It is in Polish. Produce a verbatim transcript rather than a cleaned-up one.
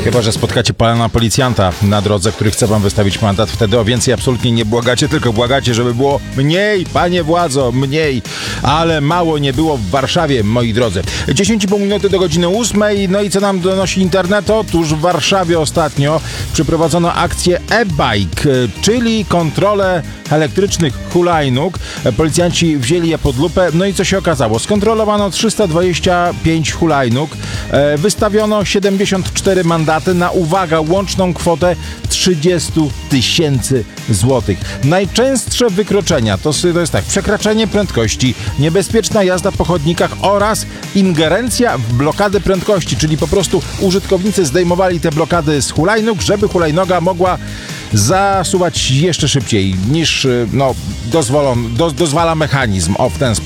Chyba że spotkacie pana policjanta na drodze, który chce wam wystawić mandat, wtedy o więcej absolutnie nie błagacie, tylko błagacie, żeby było mniej, panie władzo, mniej. Ale mało nie było w Warszawie, moi drodzy. dziesięć i pół minuty do godziny ósmej. No i co nam donosi internet? Otóż w Warszawie ostatnio przeprowadzono akcję e-bike, czyli kontrolę elektrycznych hulajnóg. Policjanci wzięli je pod lupę. No i co się okazało? Skontrolowano trzysta dwadzieścia pięć hulajnóg. Wystawiono siedemdziesiąt cztery mandaty na, uwaga, łączną kwotę trzydzieści tysięcy złotych. Najczęstsze wykroczenia to, to jest tak: przekraczanie prędkości, niebezpieczna jazda po chodnikach oraz ingerencja w blokady prędkości, czyli po prostu użytkownicy zdejmowali te blokady z hulajnóg, żeby hulajnoga mogła zasuwać jeszcze szybciej niż no, dozwolon, do, dozwala mechanizm. O, w ten sposób.